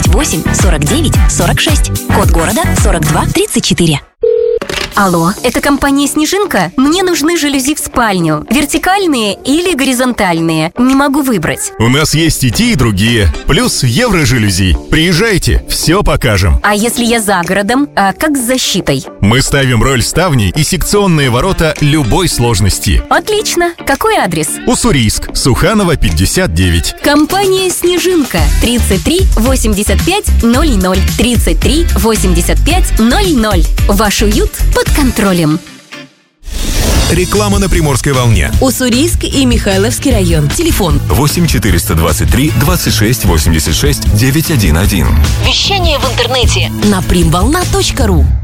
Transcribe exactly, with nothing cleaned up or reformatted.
восемь сорок девять сорок шесть. Код города сорок два тридцать четыре. Алло, это компания «Снежинка»? Мне нужны жалюзи в спальню. Вертикальные или горизонтальные? Не могу выбрать. У нас есть и те, и другие. Плюс евро-жалюзи. Приезжайте, все покажем. А если я за городом? А как с защитой? Мы ставим роль ставней и секционные ворота любой сложности. Отлично. Какой адрес? Уссурийск, Суханова, пятьдесят девять. Компания «Снежинка». тридцать три восемьдесят пять ноль ноль. тридцать три восемьдесят пять ноль ноль. Ваш уют под контролем. Реклама на Приморской волне. Уссурийск и Михайловский район. Телефон восемь четыреста двадцать три двадцать шесть восемьдесят шесть девятьсот одиннадцать. Вещание в интернете на примволна точка ру.